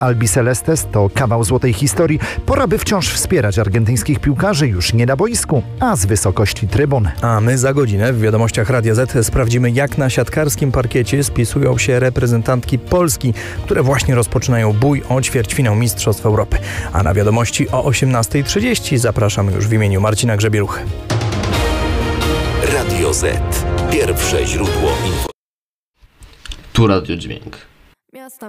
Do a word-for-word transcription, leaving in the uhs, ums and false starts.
Albicelestes to kawał złotej historii. Pora by wciąż wspierać argentyńskich piłkarzy już nie na boisku, a z wysokości trybun. A my za godzinę w Wiadomościach Radia Z sprawdzimy, jak na siatkarskim parkiecie spisują się reprezentantki Polski, które właśnie rozpoczynają bój o ćwierćfinał Mistrzostw Europy. A na Wiadomości o osiemnastej trzydzieści zapraszamy już w imieniu Marcina Grzebieluchy. Radio Z. Pierwsze źródło info. Tu Radio Dźwięk. Miasta